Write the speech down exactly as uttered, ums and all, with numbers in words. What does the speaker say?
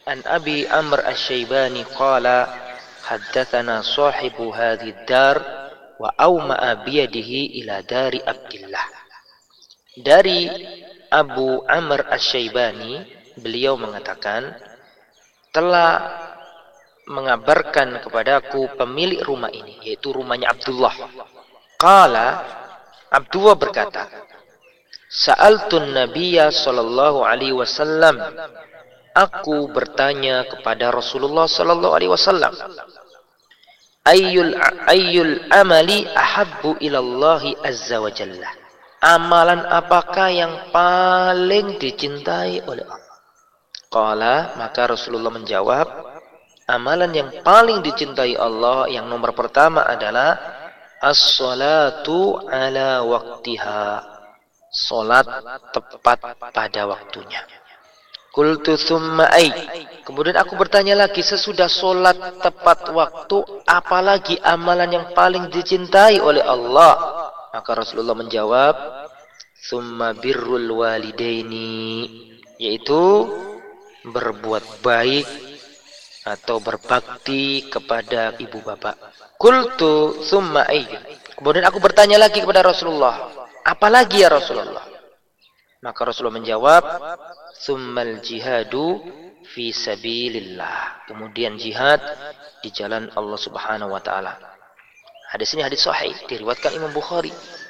An Abi Amr Asy-Syaibani qala haddatsana sahibu hadhihi dar wa awma'a biyadihi ila dari Abdillah. Dari Abu Amr Asy-Syaibani, beliau mengatakan, telah mengabarkan kepadaku pemilik rumah ini, yaitu rumahnya Abdullah. Qala, Abdullah berkata, Sa'altun Nabiyya sallallahu alaihi wasallam. Aku bertanya kepada Rasulullah sallallahu alaihi wasallam, Ayyul ayyul amali ahabbu ilallahi azza wa jalla. Amalan apakah yang paling dicintai oleh Allah? Qala, maka Rasulullah menjawab, amalan yang paling dicintai Allah yang nomor pertama adalah as-salatu ala waktiha. Salat tepat pada waktunya. Qultu tsumma ai. Kemudian aku bertanya lagi, sesudah salat tepat waktu, apalagi amalan yang paling dicintai oleh Allah? Maka Rasulullah menjawab, tsumma birrul walidaini, yaitu berbuat baik atau berbakti kepada ibu bapak. Qultu tsumma ai. Kemudian aku bertanya lagi kepada Rasulullah, apalagi ya Rasulullah? Maka Rasulullah menjawab, tsummal jihadu fi sabilillah. Kemudian jihad di jalan Allah Subhanahu wa taala. Hadis ini hadis sahih, diriwayatkan Imam Bukhari.